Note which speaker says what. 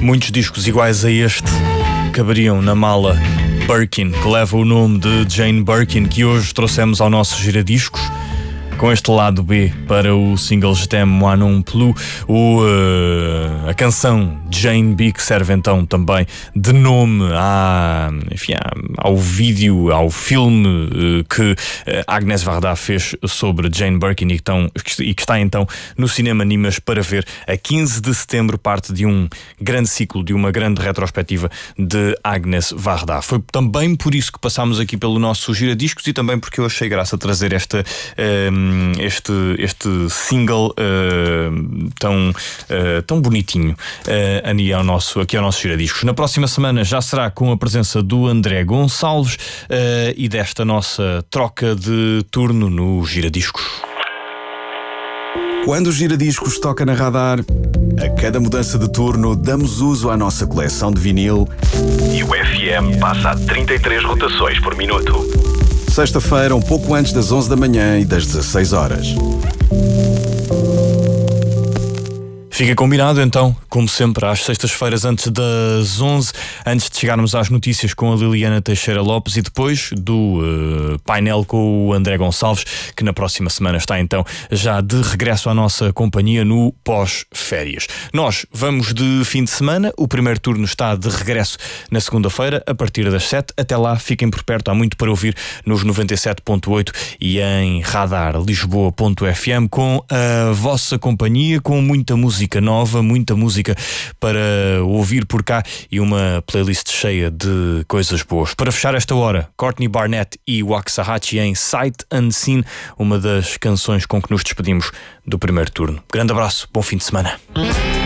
Speaker 1: Muitos discos iguais a este caberiam na mala Birkin, que leva o nome de Jane Birkin, que hoje trouxemos ao nosso giradiscos. Com este lado B para o single Je t'aime moi non plus, a canção Jane B, que serve então também de nome ao vídeo, ao filme que Agnès Varda fez sobre Jane Birkin e que está então no Cinema Nimas para ver a 15 de setembro, parte de um grande ciclo, de uma grande retrospectiva de Agnès Varda. Foi também por isso que passámos aqui pelo nosso giradiscos e também porque eu achei graça trazer este single tão bonitinho aqui ao nosso giradiscos. Na próxima semana já será com a presença do André Gonçalves e desta nossa troca de turno no giradiscos.
Speaker 2: Quando o giradiscos toca na Radar, a cada mudança de turno damos uso à nossa coleção de vinil
Speaker 3: e o FM passa a 33 rotações por minuto.
Speaker 2: Sexta-feira, um pouco antes das 11 da manhã e das 16 horas.
Speaker 1: Fica combinado então, como sempre, às sextas-feiras antes das 11, antes de chegarmos às notícias com a Liliana Teixeira Lopes e depois do painel com o André Gonçalves, que na próxima semana está então já de regresso à nossa companhia no pós-férias. Nós vamos de fim de semana, o primeiro turno está de regresso na segunda-feira, a partir das 7. Até lá, fiquem por perto, há muito para ouvir nos 97.8 e em radarlisboa.fm com a vossa companhia, com muita música nova, muita música para ouvir por cá e uma playlist cheia de coisas boas. Para fechar esta hora, Courtney Barnett e Waxahachie em Sight Unseen, uma das canções com que nos despedimos do primeiro turno. Grande abraço, bom fim de semana.